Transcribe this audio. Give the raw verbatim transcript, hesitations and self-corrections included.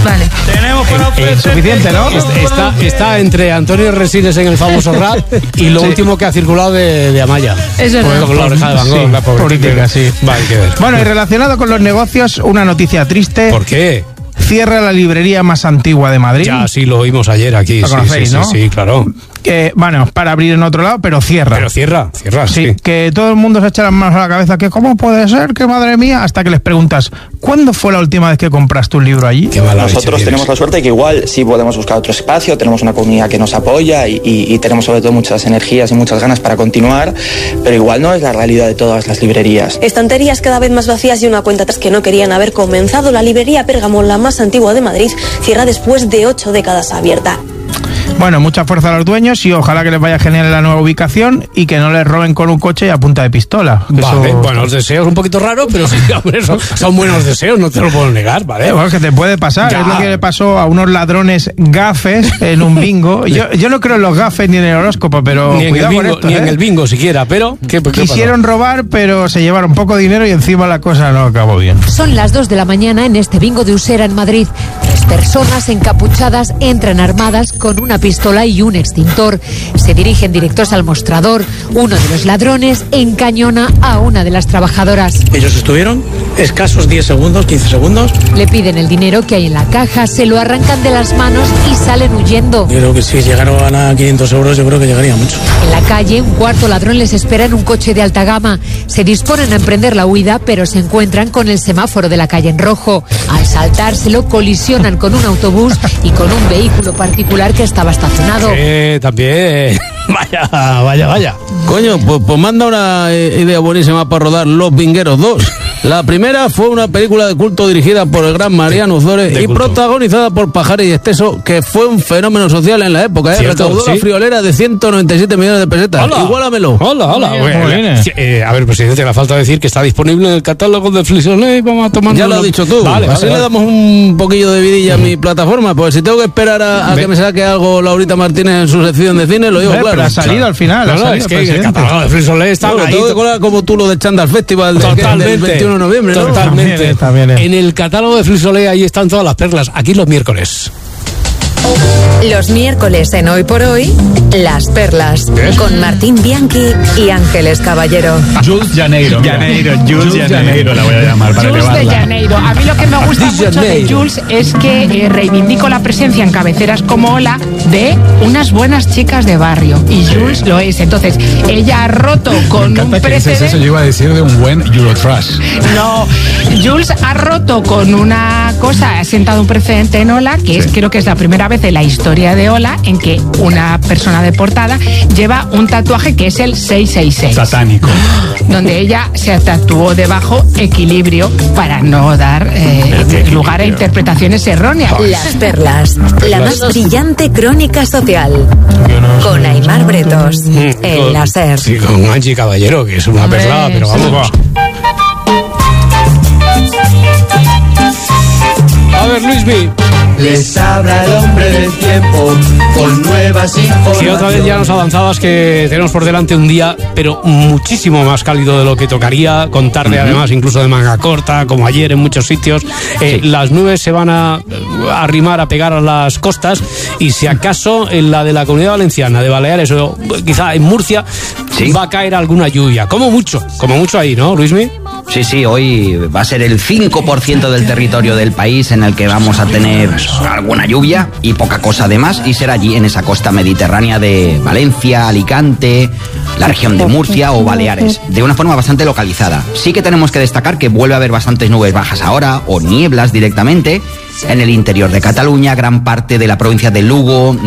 Vale. Tenemos para ofrecer. Eh, suficiente, ¿no? Está, está entre Antonio Resines en el famoso rap y lo sí. último que ha circulado de, de Amaya. Es verdad. Pues, con la oreja de Van Gogh, sí, la pobre política, sí. Vale, que ver. Bueno, y relacionado con los negocios, una noticia triste. ¿Por qué? Cierra la librería más antigua de Madrid. Ya, sí, lo oímos ayer aquí. Lo sí, conocéis, sí, ¿no? Sí, sí, claro. Que, bueno, para abrir en otro lado, pero cierra. Pero cierra, cierra, sí. sí. Que todo el mundo se echa las manos a la cabeza, que cómo puede ser, que madre mía, hasta que les preguntas, ¿cuándo fue la última vez que compraste un libro allí? Qué mala Nosotros tenemos la suerte de que igual sí podemos buscar otro espacio, tenemos una comunidad que nos apoya y, y, y tenemos sobre todo muchas energías y muchas ganas para continuar, pero igual no es la realidad de todas las librerías. Estanterías cada vez más vacías y una cuenta atrás que no querían haber comenzado. La librería Pérgamo, la más antigua de Madrid, cierra después de ocho décadas abierta. Bueno, mucha fuerza a los dueños y ojalá que les vaya genial en la nueva ubicación y que no les roben con un coche y a punta de pistola. Vale, eso... bueno, los deseos un poquito raros, pero sí, hombre, son, son buenos deseos, no te lo puedo negar, ¿vale? Eh, bueno, que te puede pasar, ya. Es lo que le pasó a unos ladrones gafes en un bingo. Yo, yo no creo en los gafes ni en el horóscopo, pero ni en cuidado el bingo, con esto, ni ¿eh? en el bingo siquiera, pero ¿qué, qué quisieron pasó? robar, pero se llevaron poco dinero y encima la cosa no acabó bien. Son las dos de la mañana en este bingo de Usera en Madrid. Tres personas encapuchadas entran armadas con una pistola y un extintor. Se dirigen directos al mostrador. Uno de los ladrones encañona a una de las trabajadoras. Ellos estuvieron escasos diez segundos, quince segundos. Le piden el dinero que hay en la caja, se lo arrancan de las manos y salen huyendo. Yo creo que si llegaron a quinientos euros, yo creo que llegaría mucho. En la calle, un cuarto ladrón les espera en un coche de alta gama. Se disponen a emprender la huida, pero se encuentran con el semáforo de la calle en rojo. Al saltárselo, colisionan con un autobús y con un vehículo particular que estaba estacionado. Eh, también. Vaya, vaya, vaya. Coño, pues, pues manda una idea buenísima para rodar Los Vingueros dos. La primera fue una película de culto dirigida por el gran Mariano Ozores y culto. protagonizada por Pajares y Esteso, que fue un fenómeno social en la época, ¿eh? Recaudó ¿sí? la friolera de ciento noventa y siete millones de pesetas. Hola. Igualamelo. Hola, hola. Muy bien, muy bien. Eh. Eh, a ver, presidente, le falta decir que está disponible en el catálogo de Flixolé. Vamos a tomar. Ya lo has dicho tú. Vale, Así vale, le damos un poquillo de vidilla a mi plataforma, pues si tengo que esperar a, a que me saque algo Laurita Martínez en su sección de cine, lo digo Ve, claro. Pero ha salido claro. al final. No, ha no, salido es que el catálogo de Flixolé está bueno, ahí. Tengo que colar como tú lo de Chandal Festival del, del veintiuno de noviembre, ¿no? Totalmente. También, también es. En el catálogo de Flixolé ahí están todas las perlas. Aquí los miércoles. Los miércoles en Hoy por Hoy, Las Perlas, ¿ves? Con Martín Bianchi y Ángeles Caballero. Jules Janeiro. Janeiro, Jules, Jules Janeiro, Janeiro la voy a llamar para Jules elevarla. de Janeiro. A mí lo que me gusta mucho de Jules es que eh, reivindico la presencia en cabeceras como Hola de unas buenas chicas de barrio. Y Jules lo es. Entonces, ella ha roto con me un que precedente. Eso yo iba a decir de un buen Eurotrash. No, Jules ha roto con una cosa, ha sentado un precedente en Hola, que es, sí. creo que es la primera vez en la historia de Hola en que una persona de portada lleva un tatuaje que es el seiscientos sesenta y seis. Satánico. Donde ella se tatuó debajo equilibrio para no dar eh, lugar a interpretaciones erróneas. Las Perlas, la más brillante crónica social. Con Aimar Bretos, mm, en con, la SER. Sí, con Angie Caballero, que es una Hombre, perla, pero vamos. Sí. A ver, Luismi. Les habla el hombre del tiempo con nuevas informaciones. Y otra vez ya nos avanzabas que tenemos por delante un día, pero muchísimo más cálido de lo que tocaría, con tarde uh-huh. además incluso de manga corta, como ayer en muchos sitios. Eh, sí. Las nubes se van a arrimar, a pegar a las costas, y si acaso en la de la Comunidad Valenciana, de Baleares o quizá en Murcia, sí. va a caer alguna lluvia. Como mucho, como mucho ahí, ¿no, Luismi? Sí, sí, hoy va a ser el cinco por ciento del territorio del país en el que vamos a tener alguna lluvia y poca cosa además, y será allí en esa costa mediterránea de Valencia, Alicante, la región de Murcia o Baleares, de una forma bastante localizada. Sí que tenemos que destacar que vuelve a haber bastantes nubes bajas ahora, o nieblas directamente, en el interior de Cataluña, gran parte de la provincia de Lugo,